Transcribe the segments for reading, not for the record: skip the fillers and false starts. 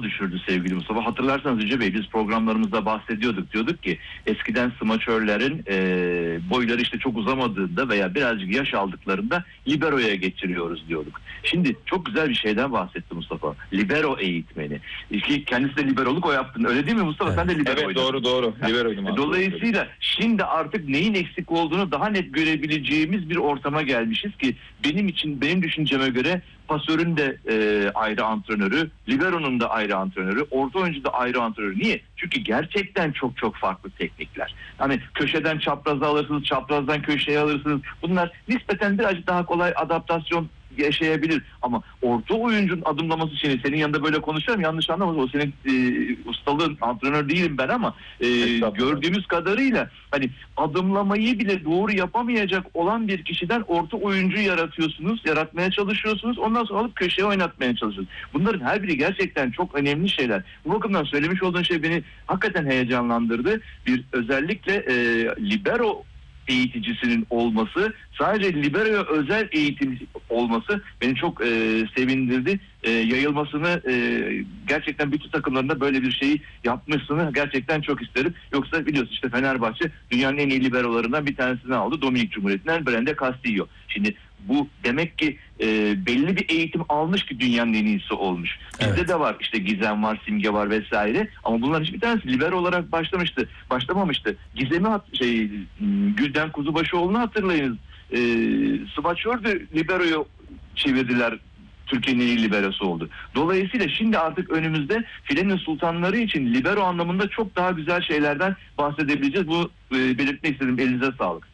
düşürdü sevgili Mustafa. Hatırlarsanız Yüce Bey, biz programlarımızda bahsediyorduk. Diyorduk ki eskiden smaçörlerin boyları işte çok uzamadığında veya birazcık yaş aldıklarında libero'ya geçiriyoruz diyorduk. Şimdi çok güzel bir şeyden bahsetti Mustafa. Libero eğitmeni. Kendisi de liberoluk o yaptın. Öyle değil mi Mustafa? Evet. Sen de libero Evet, doğru. Liberoydum. Dolayısıyla şimdi artık neyin eksik olduğunu daha net görebileceğimiz bir ortama gelmişiz ki benim düşünceme göre pasörün de ayrı antrenörü, libero'nun da ayrı antrenörü, orta oyuncu da ayrı antrenörü. Niye? Çünkü gerçekten çok çok farklı teknikler. Hani köşeden çapraza alırsınız, çaprazdan köşeye alırsınız. Bunlar nispeten birazcık daha kolay adaptasyon yaşayabilir. Ama orta oyuncunun adımlaması için senin yanında böyle konuşuyorum, yanlış anlama, o senin ustalığın, antrenör değilim ben ama gördüğümüz kadarıyla hani adımlamayı bile doğru yapamayacak olan bir kişiden orta oyuncu yaratmaya çalışıyorsunuz. Ondan sonra alıp köşeye oynatmaya çalışıyorsunuz. Bunların her biri gerçekten çok önemli şeyler. Bu bakımdan söylemiş olduğun şey beni hakikaten heyecanlandırdı. Özellikle libero eğiticisinin olması, sadece libero'ya özel eğitim olması beni çok sevindirdi. Yayılmasını gerçekten bütün takımlarında böyle bir şeyi yapmasını gerçekten çok isterim. Yoksa biliyorsun işte Fenerbahçe dünyanın en iyi libero'larından bir tanesini aldı. Dominik Cumhuriyeti'nden Brende Castillo. Şimdi bu demek ki belli bir eğitim almış ki dünyanın en iyisi olmuş. Bizde de var işte Gizem var, Simge var vesaire ama bunların hiçbir tanesi libero olarak başlamamıştı. Gülden Kuzubaşıoğlu'nu hatırlayınız. Smaçördü, libero'yu çevirdiler. Türkiye'nin en iyi liberosu oldu. Dolayısıyla şimdi artık önümüzde filenin sultanları için libero anlamında çok daha güzel şeylerden bahsedebileceğiz. Bu belirtmek istedim. Elinize sağlık.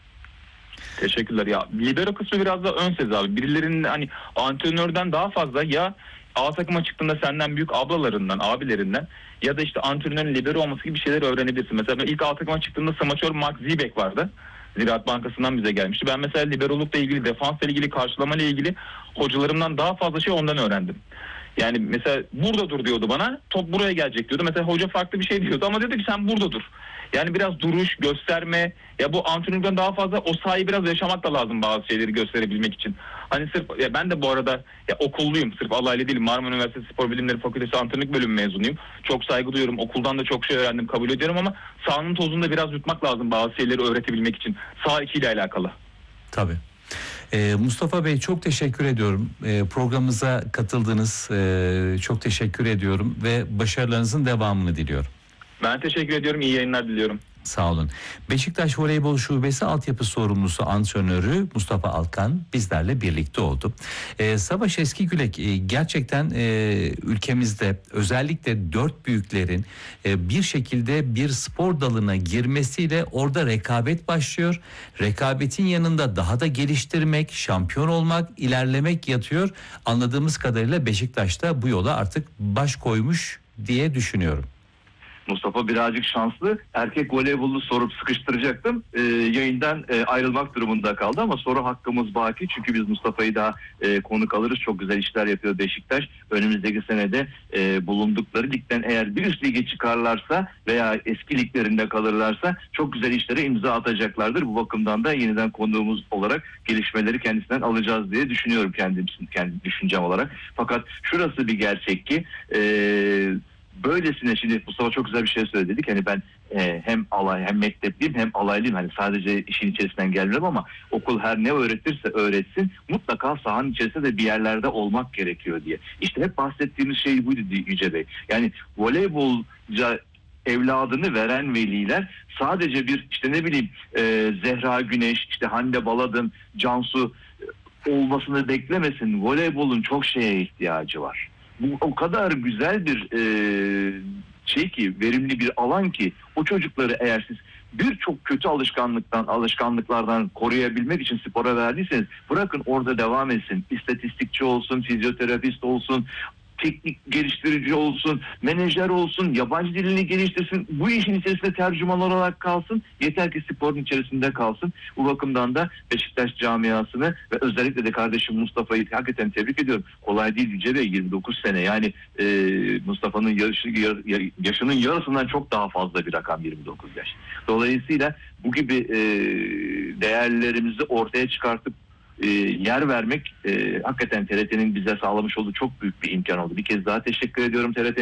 Teşekkürler ya. Libero kısmı biraz da ön sez abi. Birilerinin hani antrenörden daha fazla ya A takıma çıktığında senden büyük ablalarından, abilerinden ya da işte antrenörün libero olması gibi şeyler öğrenebilirsin. Mesela ben ilk A takıma çıktığımda smaçör Mark Zibek vardı. Ziraat Bankası'ndan bize gelmişti. Ben mesela liberolukla ilgili, defansla ilgili, karşılamayla ilgili hocalarımdan daha fazla şey ondan öğrendim. Yani mesela burada dur diyordu bana, top buraya gelecek diyordu. Mesela hoca farklı bir şey diyordu ama dedi ki sen burada dur. Yani biraz duruş, gösterme, ya bu antrenörden daha fazla o sahayı biraz yaşamak da lazım bazı şeyleri gösterebilmek için. Hani sırf ya ben de bu arada ya okulluyum, sırf alaylı değilim. Marmara Üniversitesi Spor Bilimleri Fakültesi Antrenörlük Bölümü mezunuyum. Çok saygı duyuyorum. Okuldan da çok şey öğrendim, kabul ediyorum ama sahanın tozunu da biraz yutmak lazım bazı şeyleri öğretebilmek için. Saha içiyle alakalı. Tabii. Mustafa Bey çok teşekkür ediyorum. Programımıza katıldınız. Çok teşekkür ediyorum ve başarılarınızın devamını diliyorum. Ben teşekkür ediyorum. İyi yayınlar diliyorum. Sağ olun. Beşiktaş Voleybol Şubesi altyapı sorumlusu antrenörü Mustafa Alkan bizlerle birlikte oldu. Savaş Eskigülek gerçekten ülkemizde özellikle dört büyüklerin bir şekilde bir spor dalına girmesiyle orada rekabet başlıyor. Rekabetin yanında daha da geliştirmek, şampiyon olmak, ilerlemek yatıyor. Anladığımız kadarıyla Beşiktaş'ta bu yola artık baş koymuş diye düşünüyorum. Mustafa birazcık şanslı. Erkek voleybolunu sorup sıkıştıracaktım. Yayından ayrılmak durumunda kaldı ama soru hakkımız baki. Çünkü biz Mustafa'yı daha konuk alırız. Çok güzel işler yapıyor Beşiktaş. Önümüzdeki senede bulundukları ligden eğer bir üst lige çıkarlarsa veya eski liglerinde kalırlarsa çok güzel işlere imza atacaklardır. Bu bakımdan da yeniden konuğumuz olarak gelişmeleri kendisinden alacağız diye düşünüyorum kendi düşüncem olarak. Fakat şurası bir gerçek ki böylesine şimdi Mustafa çok güzel bir şey söyledi. Dedik hani ben hem hem mektepliyim hem alaylıyım. Hani sadece işin içerisinden gelmiyorum ama okul her ne öğretirse öğretsin mutlaka sahanın içerisinde de bir yerlerde olmak gerekiyor diye. İşte hep bahsettiğimiz şey buydu Yüce Bey. Yani voleybolca evladını veren veliler sadece bir işte ne bileyim Zehra Güneş, işte Hande Baladın, Cansu olmasını beklemesin. Voleybolun çok şeye ihtiyacı var. Bu o kadar güzel bir verimli bir alan ki o çocukları eğer siz birçok kötü alışkanlıklardan koruyabilmek için spora verdiyseniz bırakın orada devam etsin. İstatistikçi olsun, fizyoterapist olsun, teknik geliştirici olsun, menajer olsun, yabancı dilini geliştirsin. Bu işin içerisinde tercüman olarak kalsın. Yeter ki sporun içerisinde kalsın. Bu bakımdan da Beşiktaş camiasını ve özellikle de kardeşim Mustafa'yı hakikaten tebrik ediyorum. Kolay değil Yüce Bey, 29 sene. Yani Mustafa'nın yaşının yarısından çok daha fazla bir rakam 29 yaş. Dolayısıyla bu gibi değerlerimizi ortaya çıkartıp yer vermek hakikaten TRT'nin bize sağlamış olduğu çok büyük bir imkan oldu. Bir kez daha teşekkür ediyorum TRT